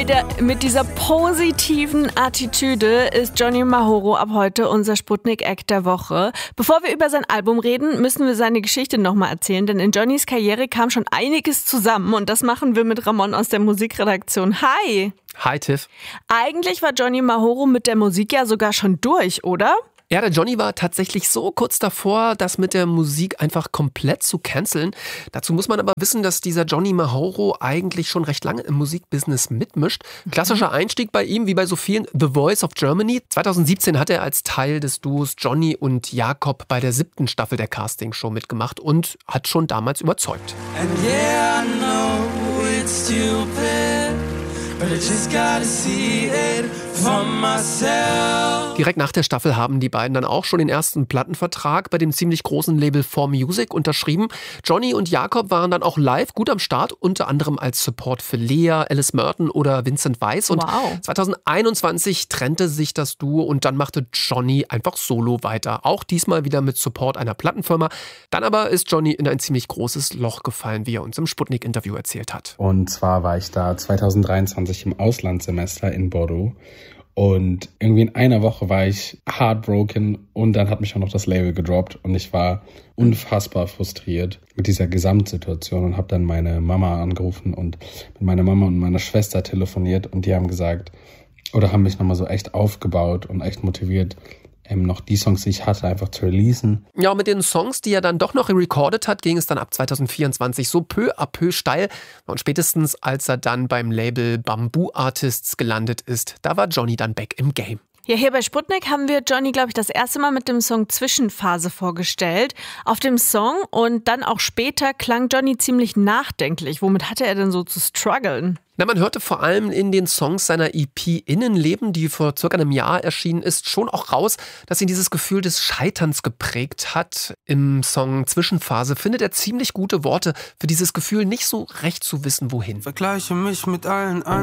Mit dieser positiven Attitüde ist Johnny Mahoro ab heute unser Sputnik-Act der Woche. Bevor wir über sein Album reden, müssen wir seine Geschichte nochmal erzählen, denn in Johnnys Karriere kam schon einiges zusammen und das machen wir mit Ramon aus der Musikredaktion. Hi! Hi, Tiff. Eigentlich war Johnny Mahoro mit der Musik ja sogar schon durch, oder? Ja, der Johnny war tatsächlich so kurz davor, das mit der Musik einfach komplett zu canceln. Dazu muss man aber wissen, dass dieser Johnny Mahoro eigentlich schon recht lange im Musikbusiness mitmischt. Klassischer Einstieg bei ihm, wie bei so vielen, The Voice of Germany. 2017 hat er als Teil des Duos Johnny und Jakob bei der 7. Staffel der Castingshow mitgemacht und hat schon damals überzeugt. And yeah, I know it's stupid, but I just gotta see it for myself. Direkt nach der Staffel haben die beiden dann auch schon den ersten Plattenvertrag bei dem ziemlich großen Label 4Music unterschrieben. Johnny und Jakob waren dann auch live gut am Start, unter anderem als Support für Lea, Alice Merton oder Vincent Weiss. Und 2021 trennte sich das Duo und dann machte Johnny einfach solo weiter. Auch diesmal wieder mit Support einer Plattenfirma. Dann aber ist Johnny in ein ziemlich großes Loch gefallen, wie er uns im Sputnik-Interview erzählt hat. Und zwar war ich da 2023 im Auslandssemester in Bordeaux. Und irgendwie in einer Woche war ich heartbroken und dann hat mich auch noch das Label gedroppt und ich war unfassbar frustriert mit dieser Gesamtsituation und habe dann meine Mama angerufen und mit meiner Mama und meiner Schwester telefoniert und die haben gesagt, oder haben mich nochmal so echt aufgebaut und echt motiviert, noch die Songs, die ich hatte, einfach zu releasen. Ja, und mit den Songs, die er dann doch noch recorded hat, ging es dann ab 2024 so peu à peu steil. Und spätestens als er dann beim Label Bamboo Artists gelandet ist, da war Johnny dann back im Game. Ja, hier bei Sputnik haben wir Johnny, glaube ich, das erste Mal mit dem Song Zwischenphase vorgestellt. Auf dem Song und dann auch später klang Johnny ziemlich nachdenklich. Womit hatte er denn so zu strugglen? Na, man hörte vor allem in den Songs seiner EP Innenleben, die vor circa einem Jahr erschienen ist, schon auch raus, dass ihn dieses Gefühl des Scheiterns geprägt hat. Im Song Zwischenphase findet er ziemlich gute Worte für dieses Gefühl, nicht so recht zu wissen, wohin. Vergleiche mich mit allen anderen.